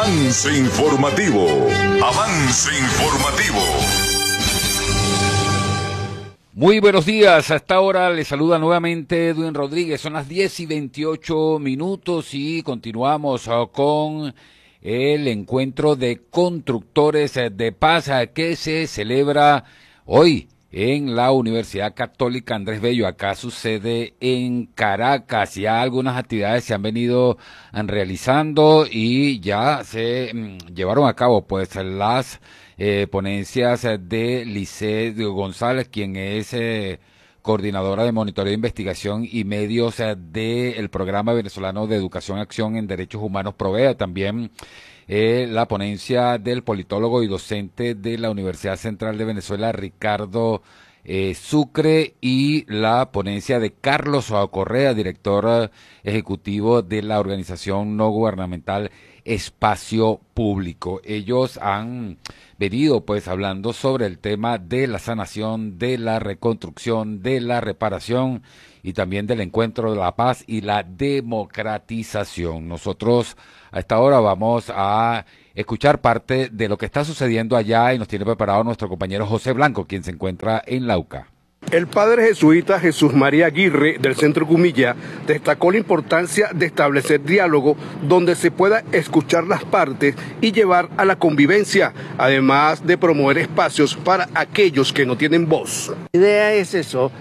Avance informativo. Avance informativo. Muy buenos días, hasta ahora les saluda nuevamente Edwin Rodríguez, son las 10:28 y continuamos con el encuentro de constructores de paz que se celebra hoy en la Universidad Católica Andrés Bello. Acá sucede en Caracas. Ya algunas actividades se han venido realizando y ya se llevaron a cabo pues las ponencias de Lisset González, quien es coordinadora de monitoreo de investigación y medios del Programa Venezolano de Educación Acción en Derechos Humanos Provea. También la ponencia del politólogo y docente de la Universidad Central de Venezuela, Ricardo Sucre, y la ponencia de Carlos Correa, director ejecutivo de la organización no gubernamental Espacio Público. Ellos han venido pues hablando sobre el tema de la sanación, de la reconstrucción, de la reparación y también del encuentro de la paz y la democratización. Nosotros a esta hora vamos a escuchar parte de lo que está sucediendo allá y nos tiene preparado nuestro compañero José Blanco, quien se encuentra en la UCA. El padre jesuita Jesús María Aguirre del Centro Gumilla destacó la importancia de establecer diálogo donde se pueda escuchar las partes y llevar a la convivencia, además de promover espacios para aquellos que no tienen voz. La idea es eso,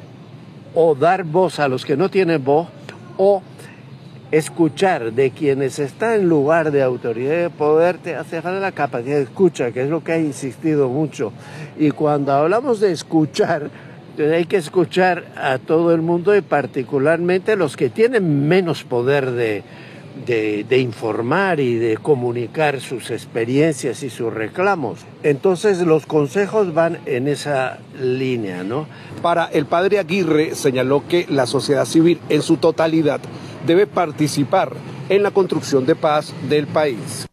o dar voz a los que no tienen voz, o escuchar de quienes están en lugar de autoridad de poder, te hace falta la capacidad de escucha, que es lo que ha insistido mucho. Y cuando hablamos de escuchar, hay que escuchar a todo el mundo y particularmente los que tienen menos poder de informar y de comunicar sus experiencias y sus reclamos. Entonces los consejos van en esa línea, ¿no? Para el padre Aguirre señaló que la sociedad civil en su totalidad debe participar en la construcción de paz del país.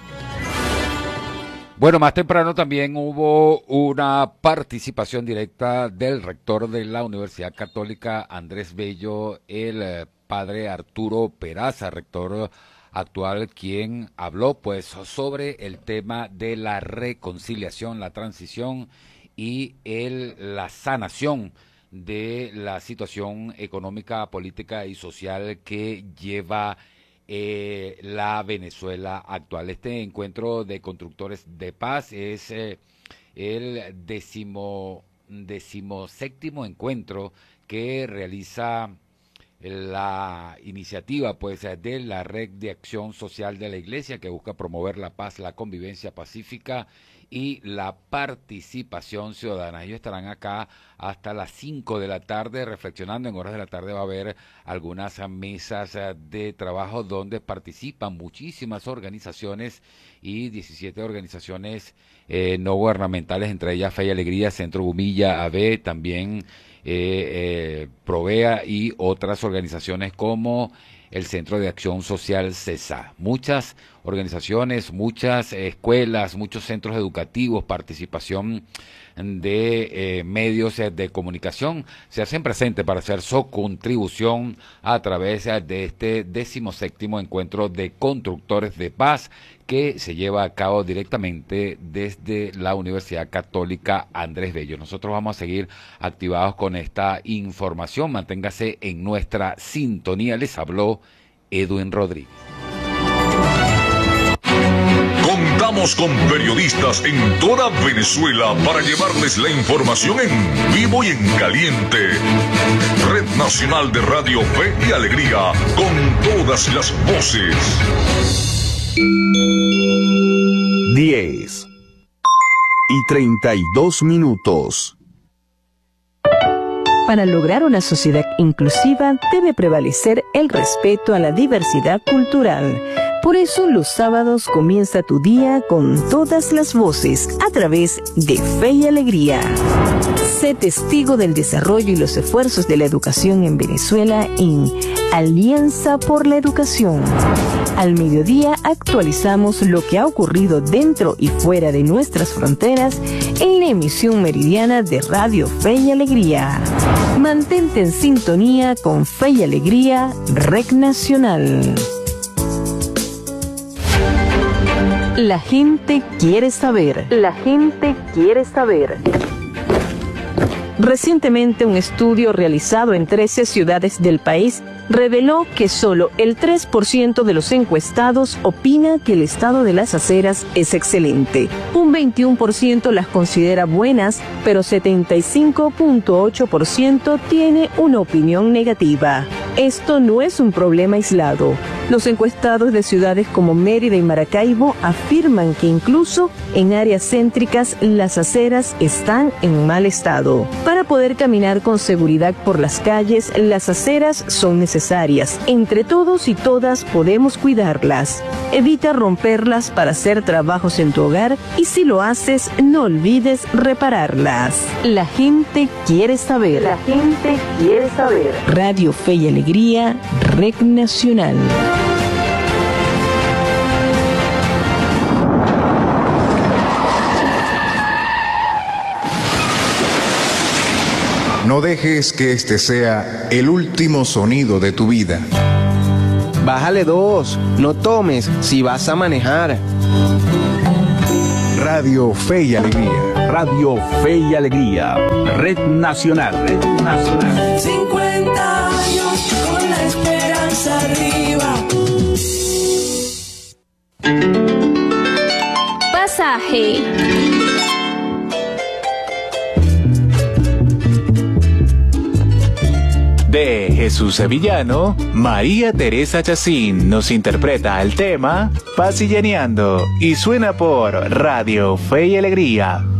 Bueno, más temprano también hubo una participación directa del rector de la Universidad Católica Andrés Bello, el padre Arturo Peraza, rector actual, quien habló pues sobre el tema de la reconciliación, la transición y la sanación de la situación económica, política y social que lleva la Venezuela actual. Este encuentro de constructores de paz es el decimoséptimo encuentro que realiza la iniciativa pues de la Red de Acción Social de la Iglesia, que busca promover la paz, la convivencia pacífica y la participación ciudadana. Ellos estarán acá hasta las 5 de la tarde reflexionando. En horas de la tarde va a haber algunas mesas de trabajo donde participan muchísimas organizaciones y 17 organizaciones no gubernamentales, entre ellas Fe y Alegría, Centro Gumilla, AB, también Provea y otras organizaciones como el Centro de Acción Social CESA. Muchas organizaciones, muchas escuelas, muchos centros educativos, participación de medios de comunicación se hacen presentes para hacer su contribución a través de este 17º encuentro de constructores de paz que se lleva a cabo directamente desde la Universidad Católica Andrés Bello. Nosotros vamos a seguir activados con esta información. Manténgase en nuestra sintonía. Les habló Edwin Rodríguez. Contamos con periodistas en toda Venezuela para llevarles la información en vivo y en caliente. Red Nacional de Radio Fe y Alegría, con todas las voces. 10:32. Para lograr una sociedad inclusiva debe prevalecer el respeto a la diversidad cultural. Por eso los sábados comienza tu día con todas las voces a través de Fe y Alegría. Sé testigo del desarrollo y los esfuerzos de la educación en Venezuela en Alianza por la Educación. Al mediodía actualizamos lo que ha ocurrido dentro y fuera de nuestras fronteras en la emisión meridiana de Radio Fe y Alegría. Mantente en sintonía con Fe y Alegría, Red Nacional. La gente quiere saber. La gente quiere saber. Recientemente, un estudio realizado en 13 ciudades del país reveló que solo el 3% de los encuestados opina que el estado de las aceras es excelente. Un 21% las considera buenas, pero 75.8% tiene una opinión negativa. Esto no es un problema aislado. Los encuestados de ciudades como Mérida y Maracaibo afirman que incluso en áreas céntricas las aceras están en mal estado. Para poder caminar con seguridad por las calles, las aceras son necesarias. Entre todos y todas podemos cuidarlas. Evita romperlas para hacer trabajos en tu hogar y si lo haces, no olvides repararlas. La gente quiere saber. La gente quiere saber. Radio Fe y Alegría, Red Nacional. No dejes que este sea el último sonido de tu vida. Bájale 2, no tomes si vas a manejar. Radio Fe y Alegría. Radio Fe y Alegría. Red Nacional. Red Nacional. 50 años con la esperanza arriba. Pasaje. De Jesús Sevillano, María Teresa Chacín nos interpreta el tema Pasilleneando y suena por Radio Fe y Alegría.